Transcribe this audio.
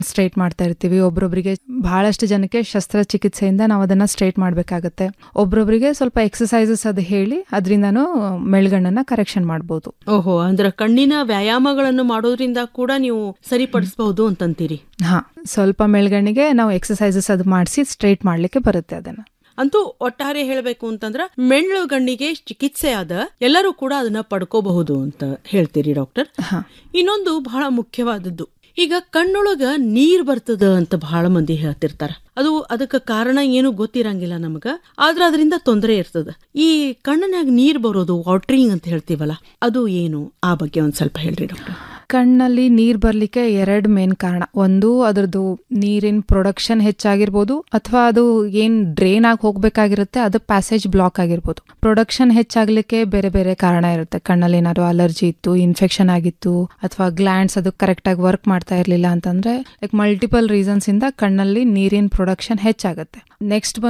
Straight ಮಾಡ್ತಾ ಇರ್ತೀವಿ. ಒಬ್ರೊಬ್ರಿಗೆ ಬಹಳಷ್ಟು ಜನಕ್ಕೆ ಶಸ್ತ್ರಚಿಕಿತ್ಸೆಯಿಂದ ನಾವು ಅದನ್ನ ಸ್ಟ್ರೈಟ್ ಮಾಡ್ಬೇಕಾಗತ್ತೆ. ಒಬ್ರೊಬ್ರಿಗೆ ಸ್ವಲ್ಪ ಎಕ್ಸಸೈಸಸ್ ಅದು ಹೇಳಿ ಅದರಿಂದನೂ ಮೆಲ್ಗಣ್ಣನ್ನ ಕರೆಕ್ಷನ್ ಮಾಡ್ಬೋದು. ಓಹೋ, ಅಂದ್ರೆ ಕಣ್ಣಿನ ವ್ಯಾಯಾಮಗಳನ್ನು ಮಾಡೋದ್ರಿಂದ ಕೂಡ ನೀವು ಸರಿಪಡಿಸಬಹುದು ಅಂತಂತೀರಿ. ಹಾ, ಸ್ವಲ್ಪ ಮೆಲ್ಗಣ್ಣಿಗೆ ನಾವು ಎಕ್ಸಸೈಸಸ್ ಅದು ಮಾಡಿಸಿ ಸ್ಟ್ರೈಟ್ ಮಾಡ್ಲಿಕ್ಕೆ ಬರುತ್ತೆ ಅದನ್ನ. ಅಂತೂ ಒಟ್ಟಾರೆ ಹೇಳಬೇಕು ಅಂತಂದ್ರ ಮೆಳ್ಳುಗಣ್ಣಿಗೆ ಚಿಕಿತ್ಸೆ ಆದ ಎಲ್ಲರೂ ಕೂಡ ಅದನ್ನ ಪಡ್ಕೋಬಹುದು ಅಂತ ಹೇಳ್ತೀರಿ ಡಾಕ್ಟರ್. ಇನ್ನೊಂದು ಬಹಳ ಮುಖ್ಯವಾದದ್ದು, ಈಗ ಕಣ್ಣೊಳಗ ನೀರ್ ಬರ್ತದ ಅಂತ ಬಹಳ ಮಂದಿ ಹೇಳ್ತಿರ್ತಾರ. ಅದಕ್ಕೆ ಕಾರಣ ಏನು ಗೊತ್ತಿರಂಗಿಲ್ಲ ನಮಗ, ಆದ್ರ ಅದರಿಂದ ತೊಂದರೆ ಇರ್ತದ. ಈ ಕಣ್ಣಿನಾಗ ನೀರ್ ಬರೋದು, ವಾಟರಿಂಗ್ ಅಂತ ಹೇಳ್ತೀವಲ್ಲ, ಅದು ಏನು? ಆ ಬಗ್ಗೆ ಒಂದ್ ಸ್ವಲ್ಪ ಹೇಳ್ರಿ ಡಾಕ್ಟರ್. ಕಣ್ಣಲ್ಲಿ ನೀರ್ ಬರ್ಲಿಕ್ಕೆ 2 ಮೇನ್ ಕಾರಣ. ಒಂದು, ಅದರದ್ದು ನೀರಿನ ಪ್ರೊಡಕ್ಷನ್ ಹೆಚ್ಚಾಗಿರ್ಬೋದು, ಅಥವಾ ಅದು ಏನ್ ಡ್ರೈನ್ ಆಗಿ ಹೋಗ್ಬೇಕಾಗಿರುತ್ತೆ ಅದು ಪ್ಯಾಸೇಜ್ ಬ್ಲಾಕ್ ಆಗಿರ್ಬೋದು. ಪ್ರೊಡಕ್ಷನ್ ಹೆಚ್ಚಾಗ್ಲಿಕ್ಕೆ ಬೇರೆ ಬೇರೆ ಕಾರಣ ಇರುತ್ತೆ. ಕಣ್ಣಲ್ಲಿ ಏನಾದ್ರು ಅಲರ್ಜಿ ಇತ್ತು, ಇನ್ಫೆಕ್ಷನ್ ಆಗಿತ್ತು, ಅಥವಾ ಗ್ಲ್ಯಾಂಡ್ಸ್ ಅದು ಕರೆಕ್ಟ್ ಆಗಿ ವರ್ಕ್ ಮಾಡ್ತಾ ಇರ್ಲಿಲ್ಲ ಅಂತಂದ್ರೆ, ಲೈಕ್ ಮಲ್ಟಿಪಲ್ ರೀಸನ್ಸ್ ಇಂದ ಕಣ್ಣಲ್ಲಿ ನೀರಿನ ಪ್ರೊಡಕ್ಷನ್ ಹೆಚ್ಚಾಗುತ್ತೆ. ನೆಕ್ಸ್ಟ್